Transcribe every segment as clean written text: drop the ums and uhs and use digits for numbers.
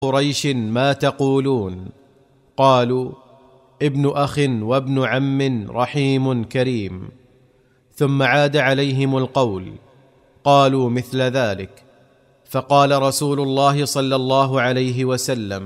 قريش ما تقولون؟ قالوا: ابن أخ وابن عم رحيم كريم. ثم عاد عليهم القول، قالوا مثل ذلك. فقال رسول الله صلى الله عليه وسلم: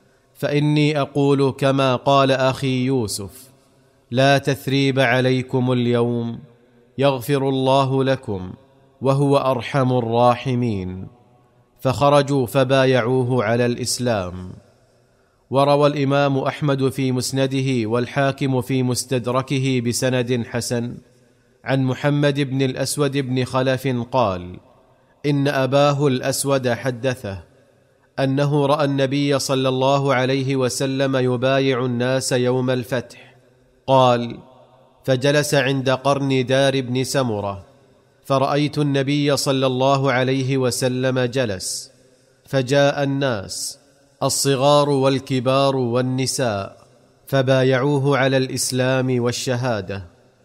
فإني أقول كما قال أخي يوسف: لا تثريب عليكم اليوم، يغفر الله لكم، وهو أرحم الراحمين. فخرجوا فبايعوه على الإسلام. وروى الإمام أحمد في مسنده والحاكم في مستدركه بسند حسن عن محمد بن الأسود بن خلف قال: إن أباه الأسود حدثه أنه رأى النبي صلى الله عليه وسلم يبايع الناس يوم الفتح. قال: فجلس عند قرن دار بن سمرة، فرأيت النبي صلى الله عليه وسلم جلس، فجاء الناس الصغار والكبار والنساء فبايعوه على الإسلام والشهادة.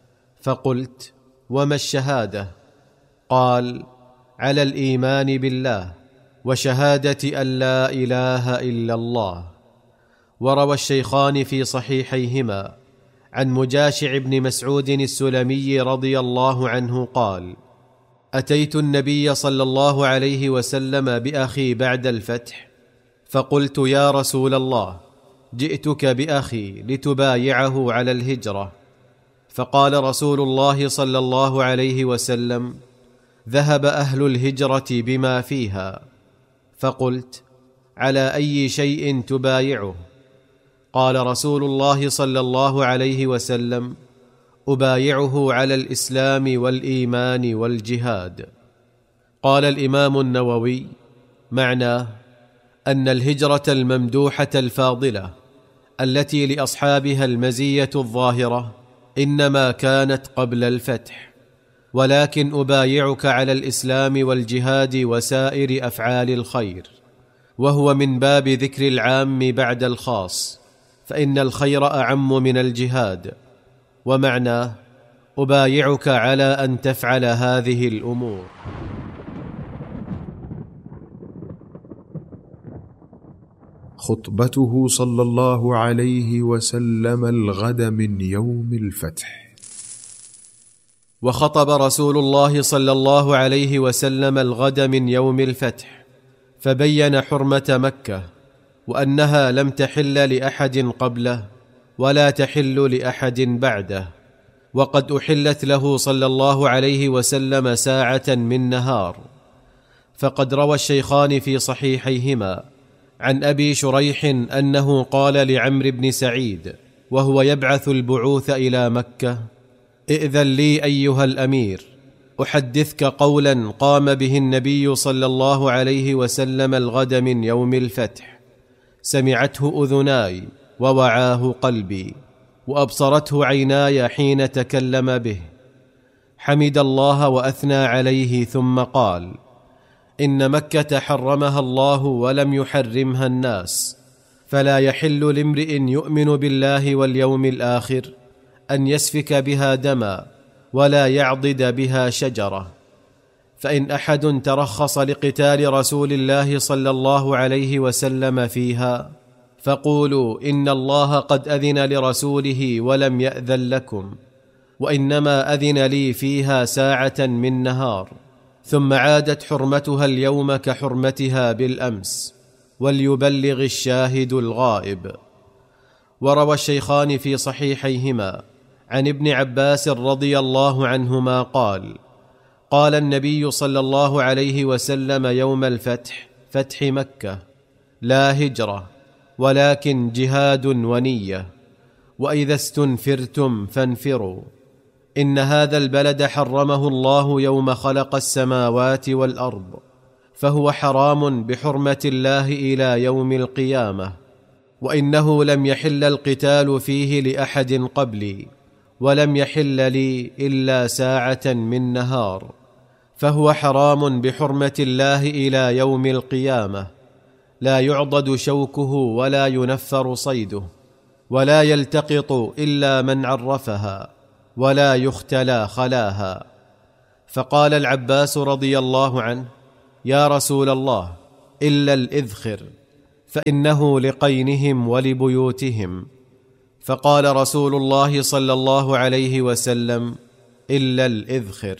فقلت: وما الشهادة؟ قال: على الإيمان بالله وشهادة أن لا إله إلا الله. وروى الشيخان في صحيحيهما عن مجاشع بن مسعود السلمي رضي الله عنه قال: أتيت النبي صلى الله عليه وسلم بأخي بعد الفتح، فقلت: يا رسول الله، جئتك بأخي لتبايعه على الهجرة. فقال رسول الله صلى الله عليه وسلم: ذهب أهل الهجرة بما فيها. فقلت: على أي شيء تبايعه؟ قال رسول الله صلى الله عليه وسلم: أبايعه على الإسلام والإيمان والجهاد. قال الإمام النووي: معناه أن الهجرة الممدوحة الفاضلة التي لأصحابها المزية الظاهرة إنما كانت قبل الفتح، ولكن أبايعك على الإسلام والجهاد وسائر أفعال الخير، وهو من باب ذكر العام بعد الخاص، فإن الخير أعم من الجهاد. ومعناه: أبايعك على أن تفعل هذه الأمور. خطبته صلى الله عليه وسلم الغد من يوم الفتح. وخطب رسول الله صلى الله عليه وسلم الغد من يوم الفتح، فبين حرمة مكة، وأنها لم تحل لأحد قبله ولا تحل لأحد بعده، وقد أحلت له صلى الله عليه وسلم ساعة من نهار. فقد روى الشيخان في صحيحيهما عن أبي شريح أنه قال لعمرو بن سعيد وهو يبعث البعوث إلى مكة: ائذن لي أيها الأمير، أحدثك قولا قام به النبي صلى الله عليه وسلم الغد من يوم الفتح، سمعته أذناي ووعاه قلبي وأبصرته عيناي حين تكلم به. حمد الله وأثنى عليه، ثم قال: إن مكة حرمها الله ولم يحرمها الناس، فلا يحل لامرئ يؤمن بالله واليوم الآخر أن يسفك بها دما ولا يعضد بها شجرة. فإن أحد ترخص لقتال رسول الله صلى الله عليه وسلم فيها، فقولوا: إن الله قد أذن لرسوله ولم يأذن لكم، وإنما أذن لي فيها ساعة من نهار، ثم عادت حرمتها اليوم كحرمتها بالأمس، وليبلغ الشاهد الغائب. وروى الشيخان في صحيحيهما عن ابن عباس رضي الله عنهما قال: قال النبي صلى الله عليه وسلم يوم الفتح، فتح مكة: لا هجرة ولكن جهاد ونية، وإذا استنفرتم فانفروا. إن هذا البلد حرمه الله يوم خلق السماوات والأرض، فهو حرام بحرمة الله إلى يوم القيامة، وإنه لم يحل القتال فيه لأحد قبلي، ولم يحل لي إلا ساعة من نهار، فهو حرام بحرمة الله إلى يوم القيامة، لا يعضد شوكه ولا ينفر صيده، ولا يلتقط إلا من عرفها، ولا يختلى خلاها. فقال العباس رضي الله عنه: يا رسول الله، إلا الإذخر، فإنه لقينهم ولبيوتهم. فقال رسول الله صلى الله عليه وسلم: إلا الإذخر.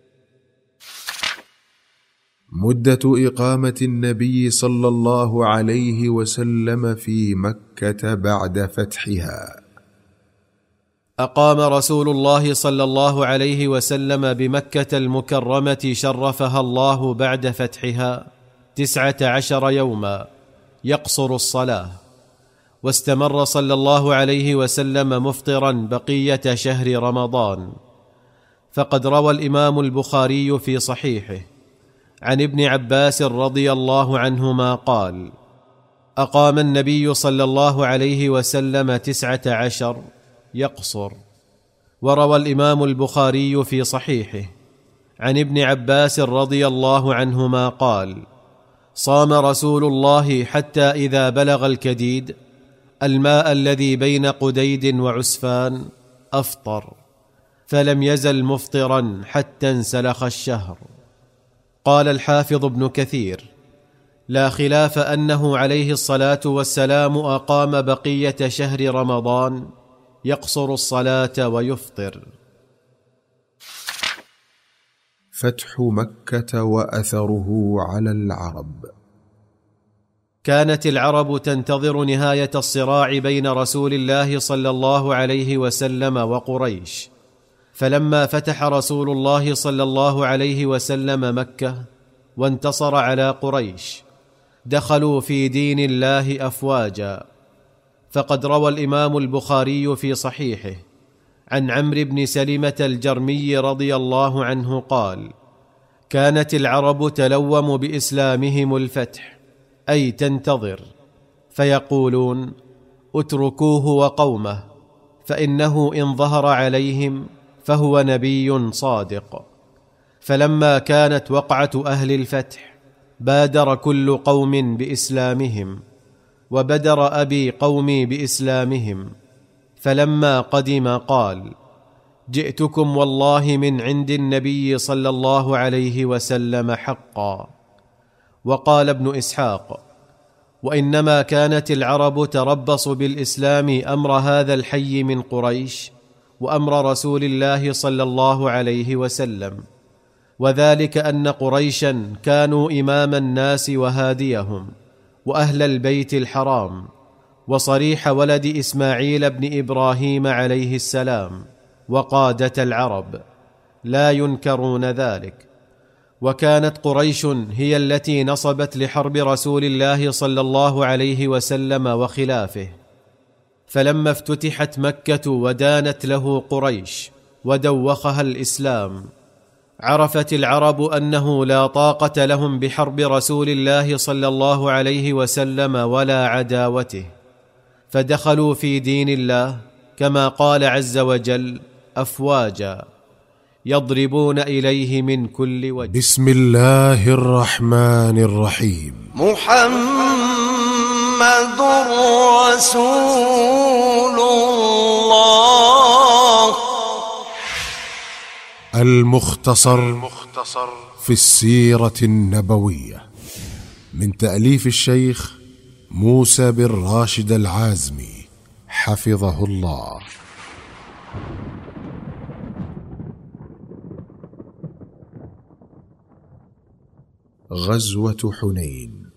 مدة إقامة النبي صلى الله عليه وسلم في مكة بعد فتحها. أقام رسول الله صلى الله عليه وسلم بمكة المكرمة شرفها الله بعد فتحها 19 يوما يقصر الصلاة، واستمر صلى الله عليه وسلم مفطرا بقية شهر رمضان. فقد روى الإمام البخاري في صحيحه عن ابن عباس رضي الله عنهما قال: أقام النبي صلى الله عليه وسلم 19 يقصر. وروى الإمام البخاري في صحيحه عن ابن عباس رضي الله عنهما قال: صام رسول الله حتى إذا بلغ الكديد، الماء الذي بين قديد وعسفان، أفطر، فلم يزل مفطرا حتى انسلخ الشهر. قال الحافظ ابن كثير: لا خلاف أنه عليه الصلاة والسلام أقام بقية شهر رمضان يقصر الصلاة ويفطر. فتح مكة وأثره على العرب. كانت العرب تنتظر نهاية الصراع بين رسول الله صلى الله عليه وسلم وقريش، فلما فتح رسول الله صلى الله عليه وسلم مكة وانتصر على قريش، دخلوا في دين الله أفواجا. فقد روى الإمام البخاري في صحيحه عن عمرو بن سلمة الجرمي رضي الله عنه قال: كانت العرب تلوم بإسلامهم الفتح، أي تنتظر، فيقولون: اتركوه وقومه، فإنه إن ظهر عليهم فهو نبي صادق. فلما كانت وقعة أهل الفتح بادر كل قوم بإسلامهم، وبدر أبي قومي بإسلامهم. فلما قدم قال: جئتكم والله من عند النبي صلى الله عليه وسلم حقا. وقال ابن إسحاق: وإنما كانت العرب تربص بالإسلام أمر هذا الحي من قريش وأمر رسول الله صلى الله عليه وسلم، وذلك أن قريشا كانوا إمام الناس وهاديهم وأهل البيت الحرام وصريح ولد إسماعيل بن إبراهيم عليه السلام وقادة العرب، لا ينكرون ذلك. وكانت قريش هي التي نصبت لحرب رسول الله صلى الله عليه وسلم وخلافه. فلما افتتحت مكة ودانت له قريش ودوخها الإسلام، عرفت العرب أنه لا طاقة لهم بحرب رسول الله صلى الله عليه وسلم ولا عداوته، فدخلوا في دين الله كما قال عز وجل: أفواجا يضربون إليه من كل وجه. بسم الله الرحمن الرحيم. محمد رسول الله. المختصر في السيرة النبوية، من تأليف الشيخ موسى بن راشد العازمي حفظه الله. غزوة حنين.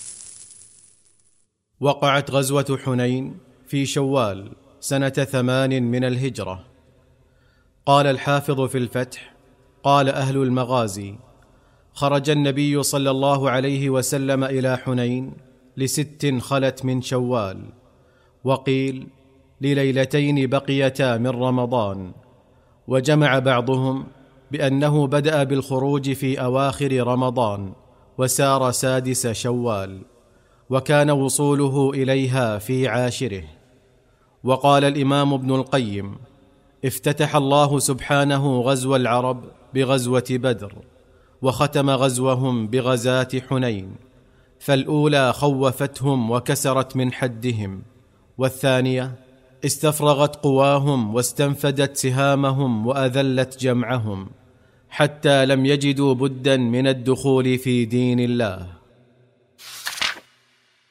وقعت غزوة حنين في شوال سنة 8 من الهجرة. قال الحافظ في الفتح: قال أهل المغازي: خرج النبي صلى الله عليه وسلم إلى حنين ل6 خلت من شوال، وقيل لليلتين بقيتا من رمضان. وجمع بعضهم بأنه بدأ بالخروج في أواخر رمضان وسار 6 شوال، وكان وصوله إليها في 10. وقال الإمام ابن القيم: افتتح الله سبحانه غزو العرب بغزوة بدر، وختم غزوهم بغزاة حنين، فالأولى خوفتهم وكسرت من حدهم، والثانية استفرغت قواهم واستنفدت سهامهم وأذلت جمعهم، حتى لم يجدوا بدا من الدخول في دين الله.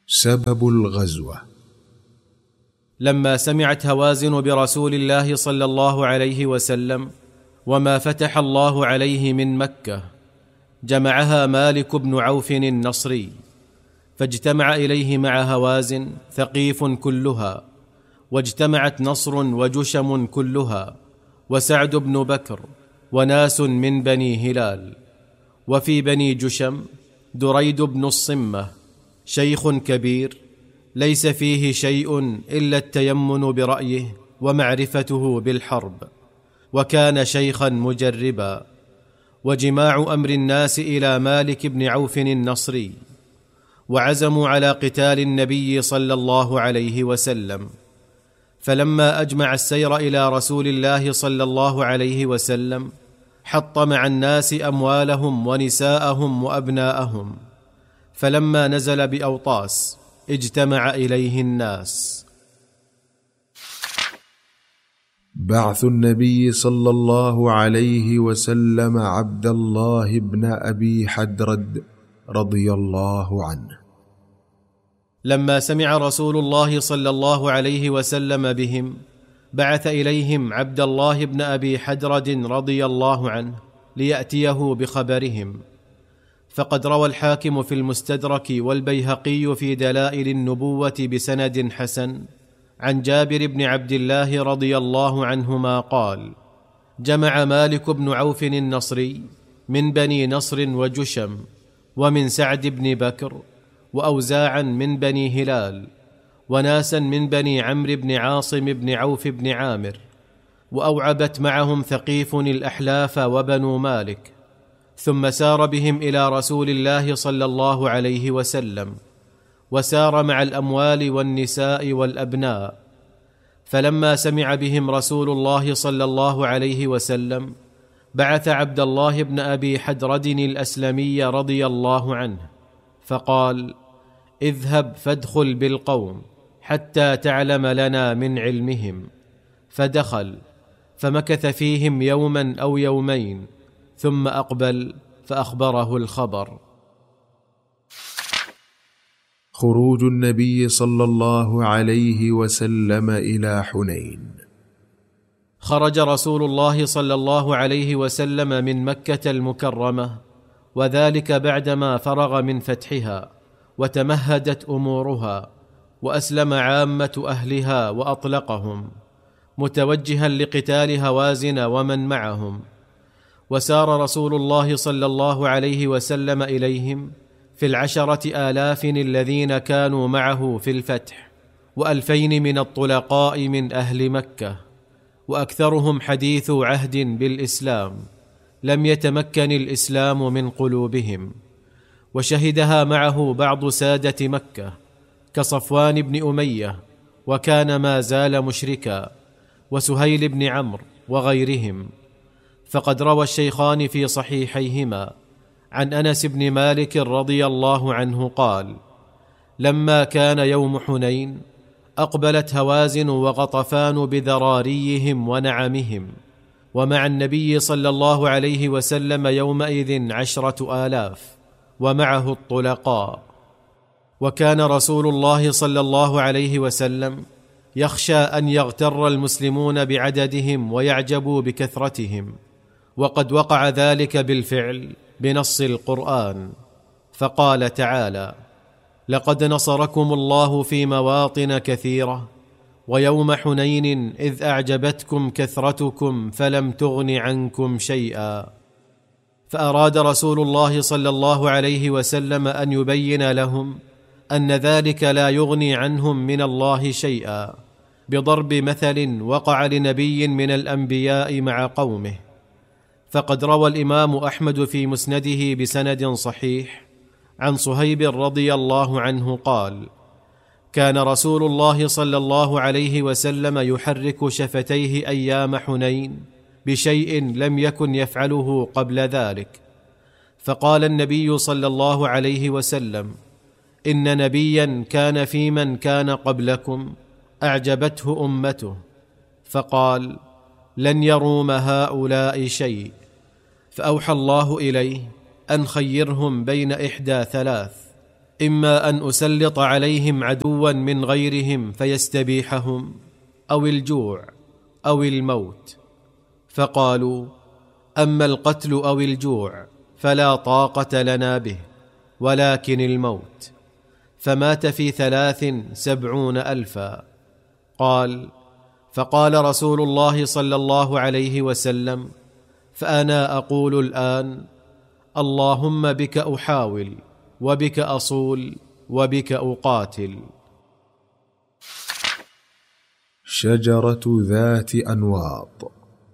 سبب الغزوة. لما سمعت هوازن برسول الله صلى الله عليه وسلم وما فتح الله عليه من مكة، جمعها مالك بن عوف النصري، فاجتمع إليه مع هوازن ثقيف كلها، واجتمعت نصر وجشم كلها، وسعد بن بكر، وناس من بني هلال. وفي بني جشم دريد بن الصمة، شيخ كبير ليس فيه شيء إلا التيمن برأيه ومعرفته بالحرب، وكان شيخا مجربا. وجماع أمر الناس إلى مالك بن عوف النصري، وعزموا على قتال النبي صلى الله عليه وسلم. فلما أجمع السير إلى رسول الله صلى الله عليه وسلم، حط مع الناس أموالهم ونساءهم وأبناءهم. فلما نزل بأوطاس اجتمع إليه الناس. بعث النبي صلى الله عليه وسلم عبد الله بن أبي حدرد رضي الله عنه. لما سمع رسول الله صلى الله عليه وسلم بهم، بعث إليهم عبد الله بن أبي حدرد رضي الله عنه ليأتيه بخبرهم. فقد روى الحاكم في المستدرك والبيهقي في دلائل النبوة بسند حسن عن جابر بن عبد الله رضي الله عنهما قال: جمع مالك بن عوف النصري من بني نصر وجشم، ومن سعد بن بكر، وأوزاعا من بني هلال، وناسا من بني عمرو بن عاصم بن عوف بن عامر، وأوعبت معهم ثقيف الأحلاف وبنو مالك. ثم سار بهم إلى رسول الله صلى الله عليه وسلم، وسار مع الأموال والنساء والأبناء. فلما سمع بهم رسول الله صلى الله عليه وسلم، بعث عبد الله بن أبي حدرد الأسلمي رضي الله عنه، فقال: اذهب فادخل بالقوم حتى تعلم لنا من علمهم. فدخل فمكث فيهم يوما أو يومين، ثم أقبل فأخبره الخبر. خروج النبي صلى الله عليه وسلم إلى حنين. خرج رسول الله صلى الله عليه وسلم من مكة المكرمة، وذلك بعدما فرغ من فتحها وتمهدت أمورها، وأسلم عامة أهلها وأطلقهم، متوجها لقتال هوازن ومن معهم. وسار رسول الله صلى الله عليه وسلم إليهم في 10,000 الذين كانوا معه في الفتح، و2000 من الطلقاء من أهل مكة، وأكثرهم حديث عهد بالإسلام، لم يتمكن الإسلام من قلوبهم. وشهدها معه بعض سادة مكة كصفوان بن أمية، وكان ما زال مشركا، وسهيل بن عمرو وغيرهم. فقد روى الشيخان في صحيحيهما عن أنس بن مالك رضي الله عنه قال: لما كان يوم حنين أقبلت هوازن وغطفان بذراريهم ونعمهم، ومع النبي صلى الله عليه وسلم يومئذ 10,000، ومعه الطلقاء. وكان رسول الله صلى الله عليه وسلم يخشى أن يغتر المسلمون بعددهم ويعجبوا بكثرتهم، وقد وقع ذلك بالفعل بنص القرآن. فقال تعالى: لقد نصركم الله في مواطن كثيرة، ويوم حنين إذ أعجبتكم كثرتكم فلم تغن عنكم شيئا. فأراد رسول الله صلى الله عليه وسلم أن يبين لهم أن ذلك لا يغني عنهم من الله شيئا، بضرب مثل وقع لنبي من الأنبياء مع قومه. فقد روى الإمام أحمد في مسنده بسند صحيح عن صهيب رضي الله عنه قال: كان رسول الله صلى الله عليه وسلم يحرك شفتيه أيام حنين بشيء لم يكن يفعله قبل ذلك. فقال النبي صلى الله عليه وسلم: إن نبيا كان في من كان قبلكم أعجبته أمته، فقال: لن يروم هؤلاء شيء. فأوحى الله إليه أن خيرهم بين 1 3، إما أن أسلط عليهم عدوا من غيرهم فيستبيحهم، أو الجوع أو الموت. فقالوا: أما القتل أو الجوع فلا طاقة لنا به، ولكن الموت. فمات في 73,000. قال: فقال رسول الله صلى الله عليه وسلم: فأنا أقول الآن: اللهم بك أحاول، وبك أصول، وبك أقاتل. شجرة ذات أنواط.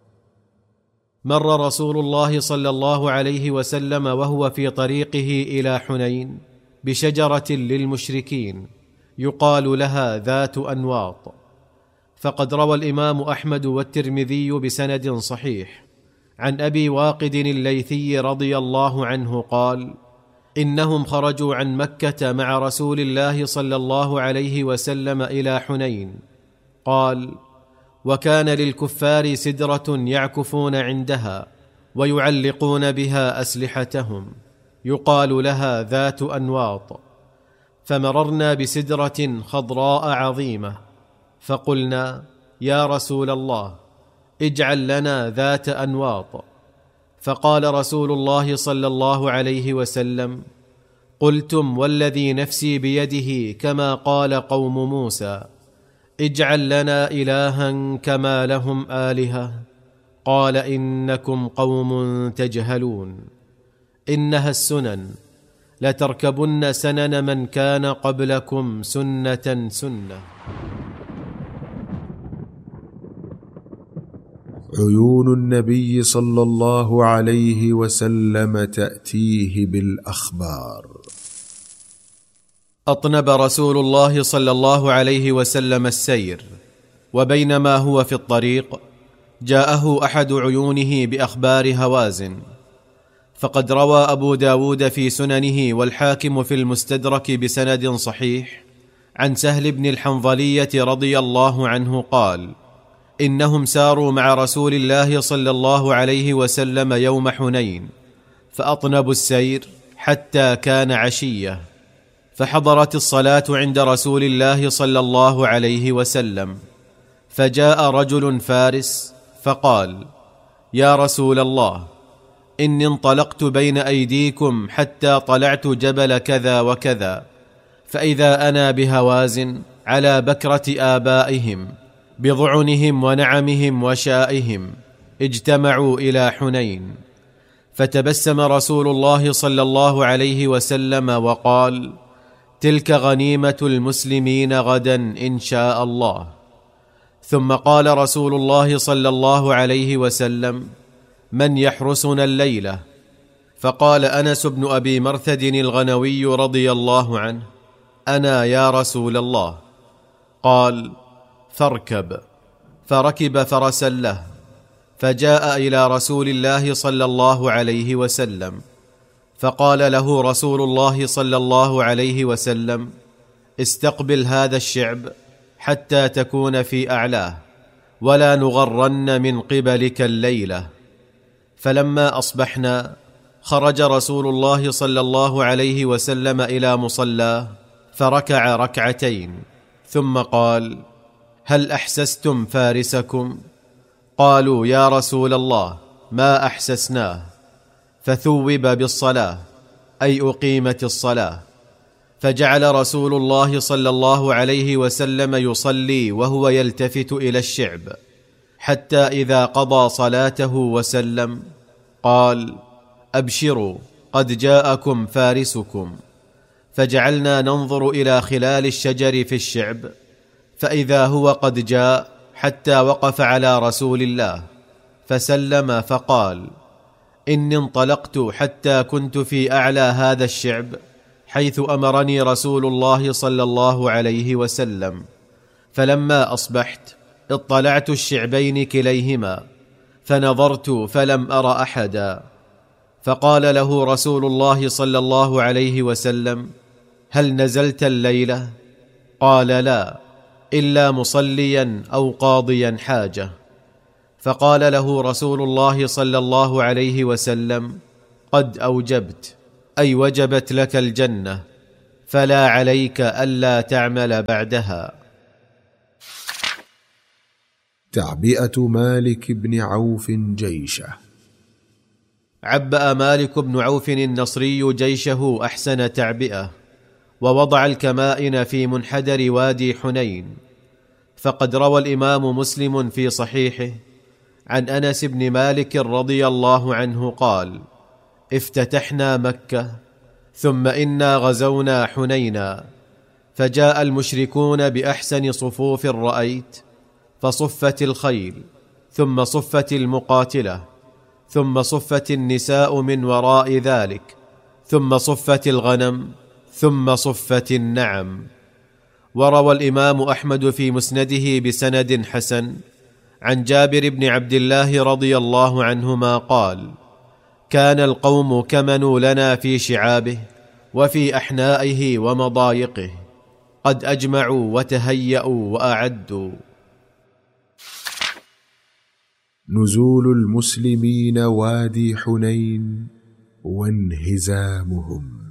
مر رسول الله صلى الله عليه وسلم وهو في طريقه إلى حنين بشجرة للمشركين يقال لها ذات أنواط. فقد روى الإمام أحمد والترمذي بسند صحيح عن أبي واقد الليثي رضي الله عنه قال: إنهم خرجوا عن مكة مع رسول الله صلى الله عليه وسلم إلى حنين. قال: وكان للكفار سدرة يعكفون عندها ويعلقون بها أسلحتهم، يقال لها ذات أنواط. فمررنا بسدرة خضراء عظيمة، فقلنا: يا رسول الله، اجعل لنا ذات أنواط. فقال رسول الله صلى الله عليه وسلم: قلتم والذي نفسي بيده كما قال قوم موسى: اجعل لنا إلها كما لهم آلهة. قال: إنكم قوم تجهلون. إنها السنن، لتركبن سنن من كان قبلكم سنة سنة. عيون النبي صلى الله عليه وسلم تأتيه بالأخبار. أطنب رسول الله صلى الله عليه وسلم السير، وبينما هو في الطريق جاءه أحد عيونه بأخبار هوازن. فقد روى أبو داود في سننه والحاكم في المستدرك بسند صحيح عن سهل بن الحنظلية رضي الله عنه قال: إنهم ساروا مع رسول الله صلى الله عليه وسلم يوم حنين، فأطنبوا السير حتى كان عشية، فحضرت الصلاة عند رسول الله صلى الله عليه وسلم، فجاء رجل فارس فقال: يا رسول الله، إني انطلقت بين أيديكم حتى طلعت جبل كذا وكذا، فإذا أنا بهوازن على بكرة آبائهم بضعنهم ونعمهم وشائهم اجتمعوا إلى حنين. فتبسم رسول الله صلى الله عليه وسلم وقال: تلك غنيمة المسلمين غدا إن شاء الله. ثم قال رسول الله صلى الله عليه وسلم: من يحرسنا الليلة؟ فقال أنس بن أبي مرثد الغنوي رضي الله عنه: أنا يا رسول الله. قال: فاركب. فركب فرسا له، فجاء إلى رسول الله صلى الله عليه وسلم، فقال له رسول الله صلى الله عليه وسلم: استقبل هذا الشعب حتى تكون في أعلاه، ولا نغرن من قبلك الليلة. فلما أصبحنا خرج رسول الله صلى الله عليه وسلم إلى مصلاه فركع ركعتين، ثم قال: هل أحسستم فارسكم؟ قالوا: يا رسول الله، ما أحسسناه. فثوب بالصلاة، أي أقيمت الصلاة. فجعل رسول الله صلى الله عليه وسلم يصلي وهو يلتفت إلى الشعب، حتى إذا قضى صلاته وسلم قال: أبشروا، قد جاءكم فارسكم. فجعلنا ننظر إلى خلال الشجر في الشعب، فإذا هو قد جاء حتى وقف على رسول الله فسلم، فقال: إني انطلقت حتى كنت في أعلى هذا الشعب حيث أمرني رسول الله صلى الله عليه وسلم، فلما أصبحت اطلعت الشعبين كليهما، فنظرت فلم أر أحدا. فقال له رسول الله صلى الله عليه وسلم: هل نزلت الليلة؟ قال: لا، إلا مصليا أو قاضيا حاجة. فقال له رسول الله صلى الله عليه وسلم: قد أوجبت، أي وجبت لك الجنة. فلا عليك ألا تعمل بعدها. تعبئة مالك بن عوف جيشه. عبأ مالك بن عوف النصري جيشه أحسن تعبئة، ووضع الكمائن في منحدر وادي حنين. فقد روى الإمام مسلم في صحيحه عن أنس بن مالك رضي الله عنه قال: افتتحنا مكة، ثم إنا غزونا حنينا، فجاء المشركون بأحسن صفوف رأيت، فصفت الخيل، ثم صفت المقاتلة، ثم صفت النساء من وراء ذلك، ثم صفت الغنم، ثم صفت النعم. وروى الإمام أحمد في مسنده بسند حسن عن جابر بن عبد الله رضي الله عنهما قال: كان القوم كمنوا لنا في شعابه وفي أحنائه ومضايقه، قد أجمعوا وتهيأوا وأعدوا. نزول المسلمين وادي حنين وانهزامهم.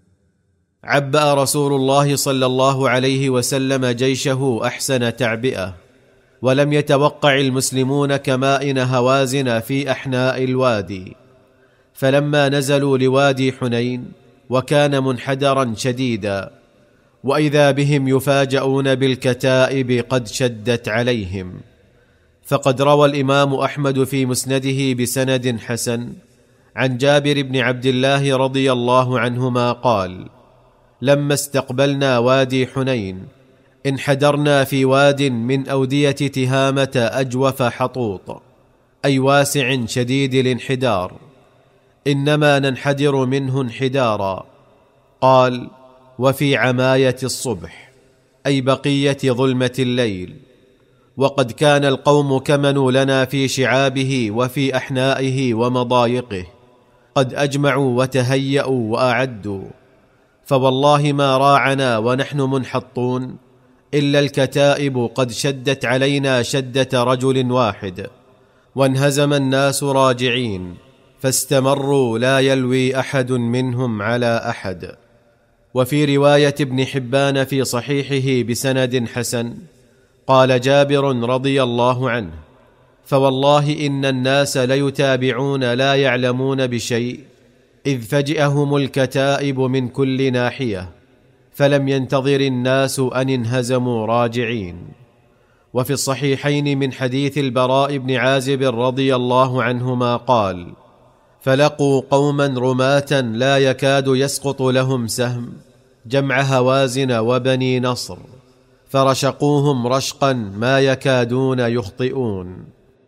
عبأ رسول الله صلى الله عليه وسلم جيشه أحسن تعبئة، ولم يتوقع المسلمون كمائن هوازن في أحناء الوادي، فلما نزلوا لوادي حنين وكان منحدرا شديدا، وإذا بهم يفاجؤون بالكتائب قد شدت عليهم. فقد روى الإمام أحمد في مسنده بسند حسن عن جابر بن عبد الله رضي الله عنهما قال: لما استقبلنا وادي حنين انحدرنا في واد من أودية تهامة أجوف حطوط، أي واسع شديد الانحدار، إنما ننحدر منه انحدارا. قال: وفي عماية الصبح، أي بقية ظلمة الليل، وقد كان القوم كمنوا لنا في شعابه وفي أحنائه ومضايقه، قد أجمعوا وتهيأوا وأعدوا، فوالله ما راعنا ونحن منحطون إلا الكتائب قد شدت علينا شدة رجل واحد، وانهزم الناس راجعين، فاستمروا لا يلوي أحد منهم على أحد. وفي رواية ابن حبان في صحيحه بسند حسن قال جابر رضي الله عنه: فوالله إن الناس ليتابعون لا يعلمون بشيء، إذ فجئهم الكتائب من كل ناحية، فلم ينتظر الناس أن انهزموا راجعين. وفي الصحيحين من حديث البراء بن عازب رضي الله عنهما قال: فلقوا قوما رماة لا يكاد يسقط لهم سهم، جمع هوازن وبني نصر، فرشقوهم رشقا ما يكادون يخطئون.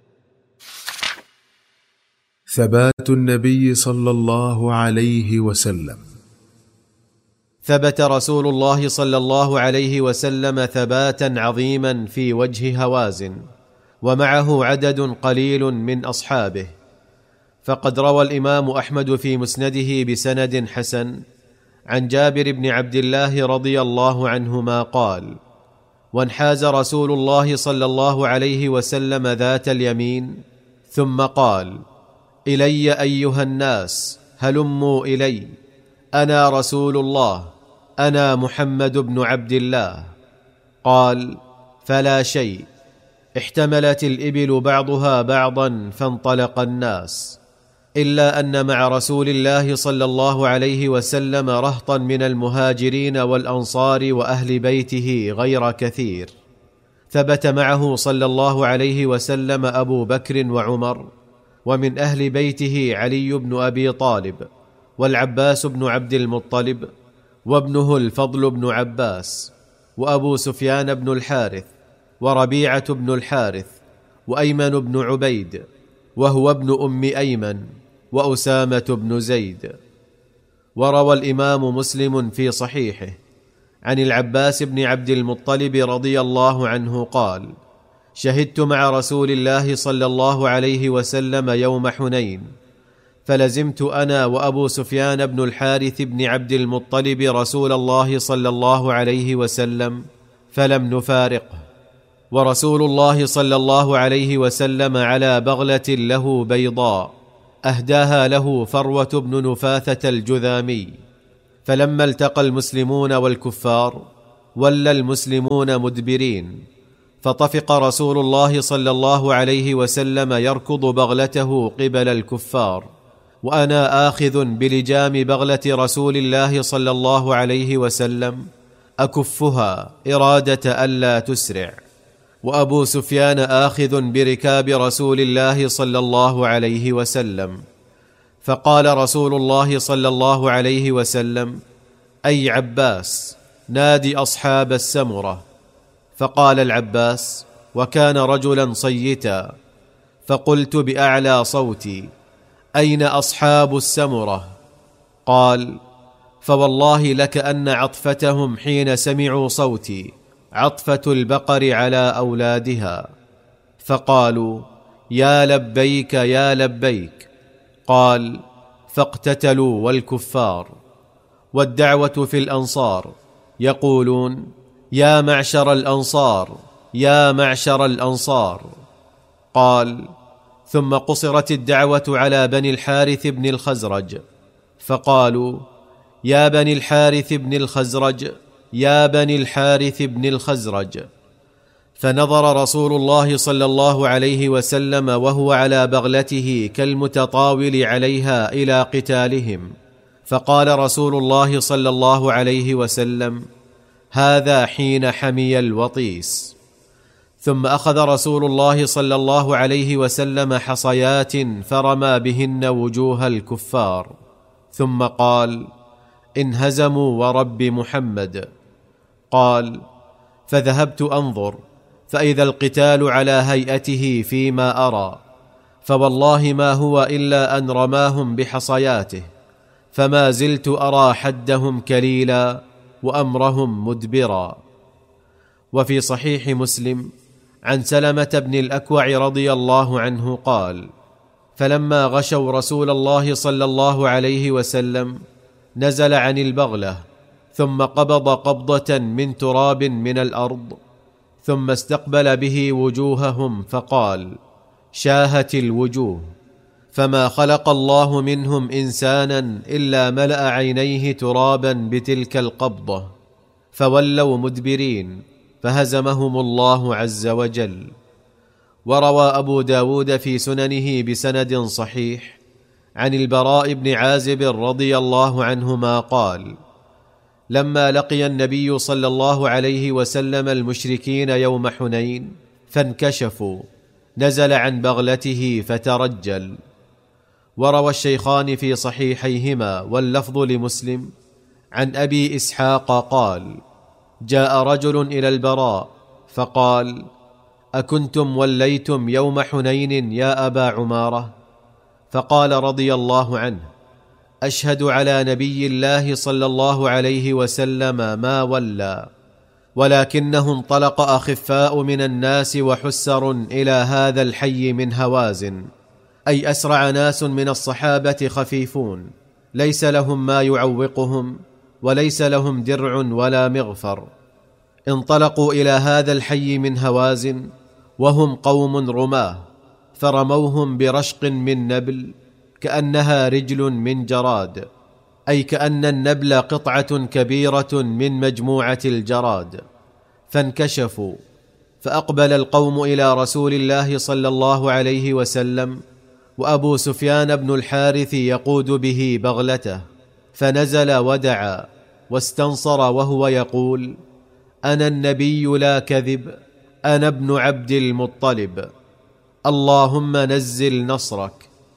ثبات النبي صلى الله عليه وسلم. ثبت رسول الله صلى الله عليه وسلم ثباتا عظيما في وجه هوازن، ومعه عدد قليل من أصحابه. فقد روى الإمام أحمد في مسنده بسند حسن عن جابر بن عبد الله رضي الله عنهما قال: وانحاز رسول الله صلى الله عليه وسلم ذات اليمين، ثم قال: إلي أيها الناس، هلموا إلي، أنا رسول الله، أنا محمد بن عبد الله. قال: فلا شيء. احتملت الإبل بعضها بعضا فانطلق الناس، إلا أن مع رسول الله صلى الله عليه وسلم رهطا من المهاجرين والأنصار وأهل بيته غير كثير. ثبت معه صلى الله عليه وسلم أبو بكر وعمر، ومن أهل بيته علي بن أبي طالب، والعباس بن عبد المطلب، وابنه الفضل بن عباس، وأبو سفيان بن الحارث، وربيعة بن الحارث، وأيمن بن عبيد، وهو ابن أم أيمن، وأسامة بن زيد. وروى الإمام مسلم في صحيحه عن العباس بن عبد المطلب رضي الله عنه قال: شهدت مع رسول الله صلى الله عليه وسلم يوم حنين، فلزمت أنا وأبو سفيان بن الحارث بن عبد المطلب رسول الله صلى الله عليه وسلم فلم نفارقه، ورسول الله صلى الله عليه وسلم على بغلة له بيضاء أهداها له فروة بن نفاثة الجذامي، فلما التقى المسلمون والكفار ولى المسلمون مدبرين، فطفق رسول الله صلى الله عليه وسلم يركض بغلته قبل الكفار، وأنا آخذ بلجام بغلة رسول الله صلى الله عليه وسلم أكفها إرادة ألا تسرع، وأبو سفيان آخذ بركاب رسول الله صلى الله عليه وسلم. فقال رسول الله صلى الله عليه وسلم: أي عباس، نادي أصحاب السمرة. فقال العباس، وكان رجلا صيتا، فقلت بأعلى صوتي: أين أصحاب السمرة؟ قال: فوالله لكأن عطفتهم حين سمعوا صوتي عطفة البقر على أولادها. فقالوا: يا لبيك يا لبيك. قال: فاقتتلوا والكفار. والدعوة في الأنصار يقولون: يا معشر الأنصار يا معشر الأنصار. قال: ثم قصرت الدعوة على بني الحارث بن الخزرج، فقالوا: يا بني الحارث بن الخزرج يا بني الحارث بن الخزرج. فنظر رسول الله صلى الله عليه وسلم وهو على بغلته كالمتطاول عليها إلى قتالهم، فقال رسول الله صلى الله عليه وسلم: هذا حين حمي الوطيس. ثم أخذ رسول الله صلى الله عليه وسلم حصيات فرمى بهن وجوه الكفار، ثم قال: انهزموا ورب محمد. قال: فذهبت أنظر، فإذا القتال على هيئته فيما أرى، فوالله ما هو إلا أن رماهم بحصياته، فما زلت أرى حدهم كليلا وأمرهم مدبرا. وفي صحيح مسلم عن سلمة بن الأكوع رضي الله عنه قال: فلما غشوا رسول الله صلى الله عليه وسلم نزل عن البغلة، ثم قبض قبضة من تراب من الأرض، ثم استقبل به وجوههم فقال: شاهت الوجوه، فما خلق الله منهم إنسانا إلا ملأ عينيه ترابا بتلك القبضة، فولوا مدبرين، فهزمهم الله عز وجل. وروى أبو داود في سننه بسند صحيح عن البراء بن عازب رضي الله عنهما قال: لما لقي النبي صلى الله عليه وسلم المشركين يوم حنين فانكشفوا، نزل عن بغلته فترجل. وروى الشيخان في صحيحيهما واللفظ لمسلم عن أبي إسحاق قال: جاء رجل إلى البراء فقال: أكنتم وليتم يوم حنين يا أبا عمارة؟ فقال رضي الله عنه: أشهد على نبي الله صلى الله عليه وسلم ما ولى، ولكنه انطلق أخفاء من الناس وحسر إلى هذا الحي من هوازن، أي أسرع ناس من الصحابة خفيفون، ليس لهم ما يعوقهم، وليس لهم درع ولا مغفر. انطلقوا إلى هذا الحي من هوازن وهم قوم رماه، فرموهم برشق من نبل كأنها رجل من جراد، أي كأن النبل قطعة كبيرة من مجموعة الجراد، فانكشفوا. فأقبل القوم إلى رسول الله صلى الله عليه وسلم، وأبو سفيان بن الحارث يقود به بغلته، فنزل ودعا واستنصر وهو يقول: أنا النبي لا كذب، أنا ابن عبد المطلب، اللهم نزل نصرك.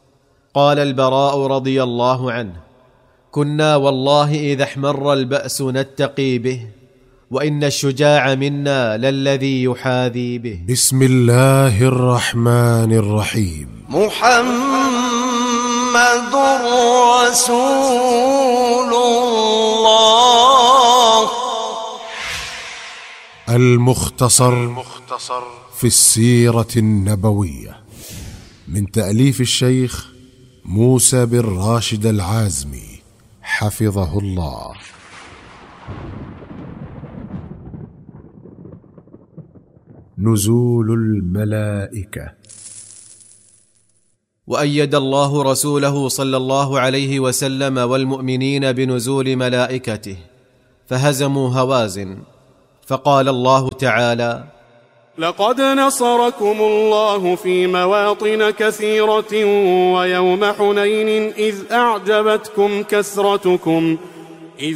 قال البراء رضي الله عنه: كنا والله إذا احمر البأس نتقي به، وإن الشجاع منا للذي يحاذي به. بسم الله الرحمن الرحيم. محمد رسول الله. المختصر في السيرة النبوية، من تأليف الشيخ موسى بن راشد العازمي حفظه الله. نزول الملائكة. وأيد الله رسوله صلى الله عليه وسلم والمؤمنين بنزول ملائكته فهزموا هوازن. فقال الله تعالى: لقد نصركم الله في مواطن كثيرة ويوم حنين إذ أعجبتكم كثرتكم